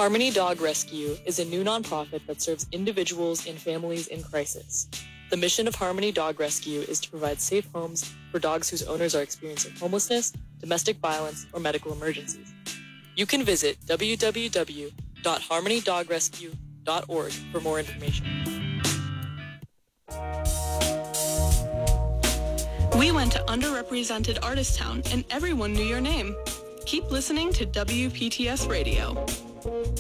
Harmony Dog Rescue is a new nonprofit that serves individuals and families in crisis. The mission of Harmony Dog Rescue is to provide safe homes for dogs whose owners are experiencing homelessness, domestic violence, or medical emergencies. You can visit www.harmonydogrescue.org for more information. We went to underrepresented Artistown and everyone knew your name. Keep listening to WPTS Radio.